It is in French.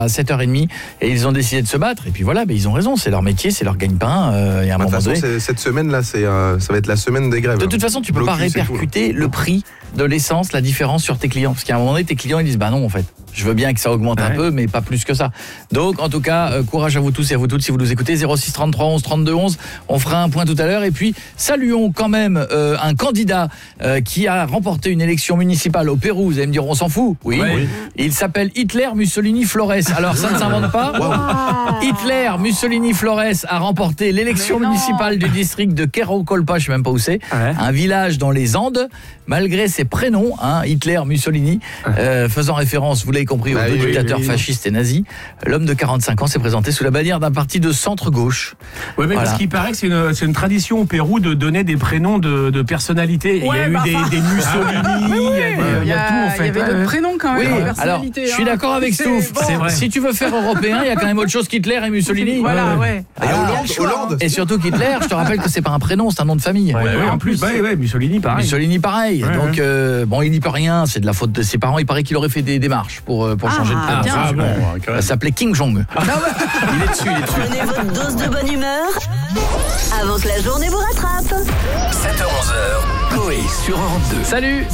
à 7h30 et ils ont décidé de se battre. Et puis voilà, ils ont raison, c'est leur métier, c'est leur gagne-pain. Et à un moment donné, cette semaine-là, ça va être la semaine des grèves. De toute façon, tu peux pas répercuter le prix de l'essence, la différence sur tes clients. Parce qu'à un moment donné, tes clients ils disent non en fait. Je veux bien que ça augmente un peu, mais pas plus que ça. Donc, en tout cas, courage à vous tous et à vous toutes si vous nous écoutez. 06 33 11 32 11. On fera un point tout à l'heure. Et puis, saluons quand même un candidat qui a remporté une élection municipale au Pérou. Vous allez me dire, on s'en fout. Oui. Il s'appelle Hitler Mussolini Flores. Alors, ça ne s'invente pas. Hitler Mussolini Flores a remporté l'élection municipale du district de Quero-Colpa, je ne sais même pas où c'est. Un village dans les Andes. Malgré ses prénoms, Hitler Mussolini, faisant référence, vous l'avez compris, aux deux dictateurs fascistes et nazis, l'homme de 45 ans s'est présenté sous la bannière d'un parti de centre-gauche. Oui, mais parce qu'il paraît que c'est une tradition au Pérou de donner des prénoms de personnalités. Il y a eu des Mussolini, il y a tout en fait. Il y avait d'autres prénoms quand même. Oui, alors, je suis d'accord avec Stouff. C'est vrai. Si tu veux faire européen, il y a quand même autre chose qu'Hitler et Mussolini. Voilà, ouais. Hollande. Et surtout qu'Hitler, je te rappelle que c'est pas un prénom, c'est un nom de famille. Oui, en plus. Mussolini, pareil. Mussolini, pareil. Donc, il n'y peut rien, c'est de la faute de ses parents. Il paraît qu'il aurait fait des démarches pour changer de prénom. Ça s'appelait King Jong. Il est dessus. Prenez votre dose de bonne humeur avant que la journée vous rattrape. 7h-11h, Coé sur Europe 2. Salut.